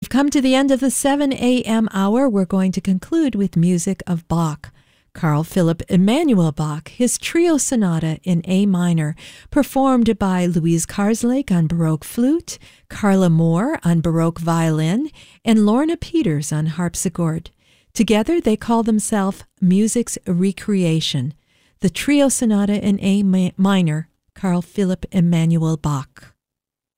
come to the end of the 7 a.m. hour. We're going to conclude with music of Bach. Carl Philipp Emanuel Bach, his Trio Sonata in A minor, performed by Louise Karslake on Baroque flute, Carla Moore on Baroque violin, and Lorna Peters on harpsichord. Together they call themselves Music's Recreation. The Trio Sonata in A minor, Carl Philipp Emanuel Bach.